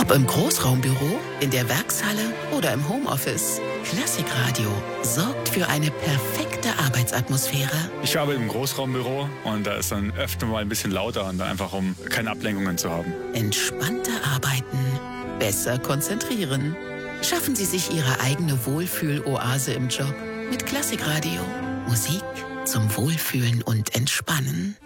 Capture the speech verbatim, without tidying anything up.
Ob im Großraumbüro, in der Werkshalle oder im Homeoffice, Klassikradio sorgt für eine perfekte Arbeitsatmosphäre. Ich arbeite im Großraumbüro und da ist dann öfter mal ein bisschen lauter und einfach um keine Ablenkungen zu haben. Entspannter arbeiten, besser konzentrieren. Schaffen Sie sich Ihre eigene Wohlfühloase im Job mit Klassikradio. Musik zum Wohlfühlen und Entspannen.